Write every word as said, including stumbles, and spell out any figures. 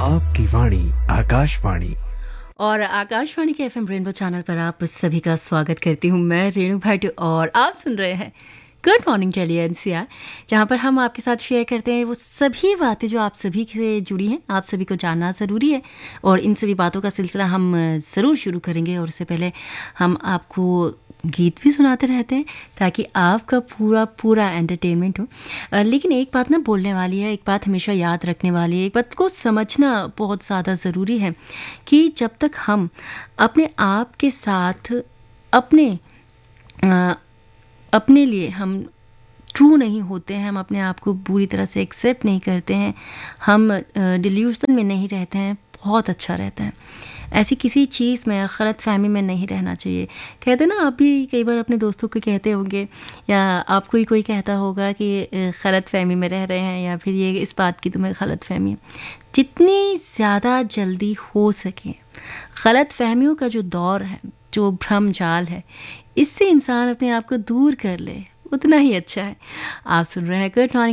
आपकी वाणी आकाशवाणी। और आकाशवाणी के एफएम रेनबो चैनल पर आप सभी का स्वागत करती हूँ मैं रेणु भट्ट और आप सुन रहे हैं गुड मॉर्निंग टेली एनसीआर, जहाँ पर हम आपके साथ शेयर करते हैं वो सभी बातें जो आप सभी से जुड़ी हैं, आप सभी को जानना ज़रूरी है। और इन सभी बातों का सिलसिला हम ज़रूर शुरू करेंगे और उससे पहले हम आपको गीत भी सुनाते रहते हैं ताकि आपका पूरा पूरा एंटरटेनमेंट हो। अ, लेकिन एक बात ना बोलने वाली है, एक बात हमेशा याद रखने वाली है, एक बात को समझना बहुत ज़्यादा ज़रूरी है कि जब तक हम अपने आप के साथ अपने अ, अपने लिए हम ट्रू नहीं होते हैं, हम अपने आप को पूरी तरह से एक्सेप्ट नहीं करते हैं, हम डिल्यूजन में नहीं रहते हैं, बहुत अच्छा रहता है। ऐसी किसी चीज़ में गलत फहमी में नहीं रहना चाहिए। कहते हैं ना, आप भी कई बार अपने दोस्तों को कहते होंगे या आपको ही कोई कहता होगा कि गलत फहमी में रह रहे हैं या फिर ये इस बात की तुम्हें गलत फहमी है। जितनी ज़्यादा जल्दी हो सके गलत फहमियों का जो दौर है, जो भ्रम जाल है, इससे इंसान अपने आप को दूर कर ले उतना ही अच्छा है। आप सुन रहे हैं गुड मॉर्निंग